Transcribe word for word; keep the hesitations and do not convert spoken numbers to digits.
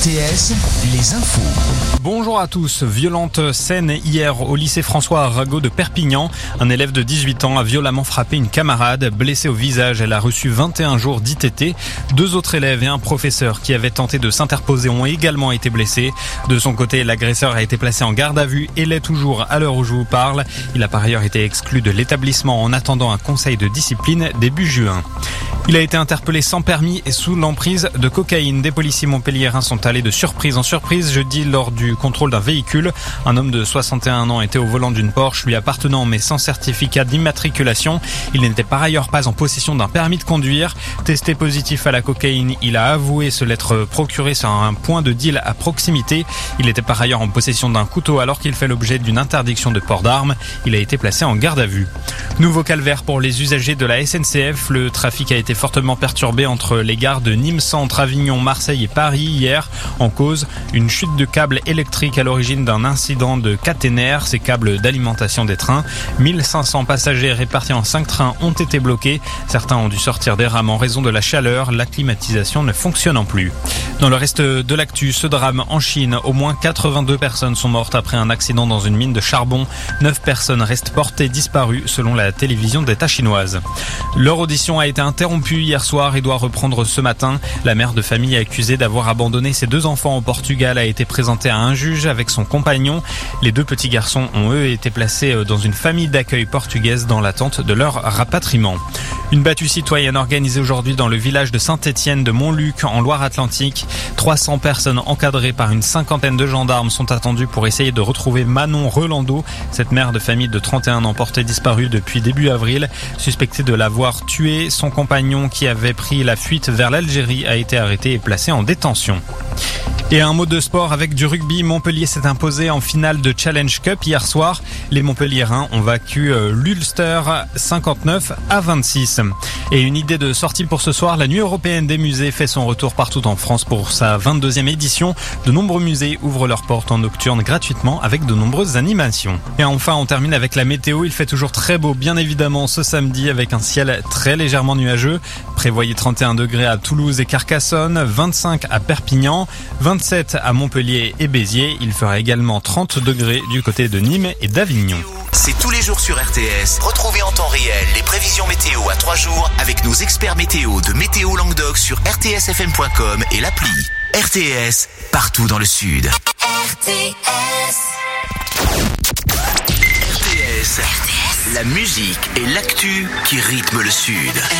T S, les infos. Bonjour à tous. Violente scène hier au lycée François Arago de Perpignan. Un élève de dix-huit ans a violemment frappé une camarade. Blessée au visage, elle a reçu vingt et un jours d'I T T. Deux autres élèves et un professeur qui avaient tenté de s'interposer ont également été blessés. De son côté, l'agresseur a été placé en garde à vue et l'est toujours à l'heure où je vous parle. Il a par ailleurs été exclu de l'établissement en attendant un conseil de discipline début juin. Il a été interpellé sans permis et sous l'emprise de cocaïne. Des policiers montpelliérains sont allés de surprise en surprise jeudi lors du contrôle d'un véhicule. Un homme de soixante et un ans était au volant d'une Porsche lui appartenant mais sans certificat d'immatriculation. Il n'était par ailleurs pas en possession d'un permis de conduire. Testé positif à la cocaïne, il a avoué se l'être procuré sur un point de deal à proximité. Il était par ailleurs en possession d'un couteau alors qu'il fait l'objet d'une interdiction de port d'armes. Il a été placé en garde à vue. Nouveau calvaire pour les usagers de la S N C F. Le trafic a été fortement perturbé entre les gares de Nîmes Centre, Avignon, Marseille et Paris hier. En cause, une chute de câbles électriques à l'origine d'un incident de caténaire, ces câbles d'alimentation des trains. mille cinq cents passagers répartis en cinq trains ont été bloqués. Certains ont dû sortir des rames en raison de la chaleur, la climatisation ne fonctionnant plus. Dans le reste de l'actu, ce drame en Chine, au moins quatre-vingt-deux personnes sont mortes après un accident dans une mine de charbon. neuf personnes restent portées disparues selon la télévision d'État chinoise. Leur audition a été interrompue hier soir et doit reprendre ce matin. La mère de famille accusée d'avoir abandonné ses deux enfants au Portugal a été présentée à un juge avec son compagnon. Les deux petits garçons ont eux été placés dans une famille d'accueil portugaise dans l'attente de leur rapatriement. Une battue citoyenne organisée aujourd'hui dans le village de Saint-Étienne de Montluc en Loire-Atlantique. trois cents personnes encadrées par une cinquantaine de gendarmes sont attendues pour essayer de retrouver Manon Relando, cette mère de famille de trente et un ans portée disparue depuis début avril, suspectée de l'avoir tuée. Son compagnon qui avait pris la fuite vers l'Algérie a été arrêté et placé en détention. Et un mot de sport avec du rugby. Montpellier s'est imposé en finale de Challenge Cup hier soir. Les Montpelliérains ont vaincu l'Ulster cinquante-neuf à vingt-six. Et une idée de sortie pour ce soir, la Nuit européenne des musées fait son retour partout en France pour sa vingt-deuxième édition. De nombreux musées ouvrent leurs portes en nocturne gratuitement avec de nombreuses animations. Et enfin, on termine avec la météo. Il fait toujours très beau, bien évidemment, ce samedi avec un ciel très légèrement nuageux. Prévoyez trente et un degrés à Toulouse et Carcassonne, vingt-cinq à Perpignan, vingt-sept à Montpellier et Béziers. Il fera également trente degrés du côté de Nîmes et d'Avignon. C'est tous les jours sur R T S. Retrouvez en temps réel les prévisions météo à trois jours avec nos experts météo de Météo Languedoc sur r t s f m point com et l'appli. R T S, partout dans le Sud. R T S. R T S. La musique et l'actu qui rythment le Sud.